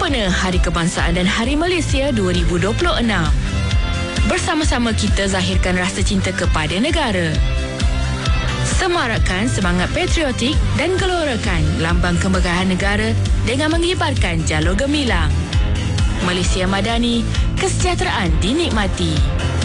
Sempena Hari Kebangsaan dan Hari Malaysia 2026. Bersama-sama kita zahirkan rasa cinta kepada negara. Semarakkan semangat patriotik dan gelorakan lambang kemegahan negara dengan mengibarkan jalur gemilang. Malaysia Madani, kesejahteraan dinikmati.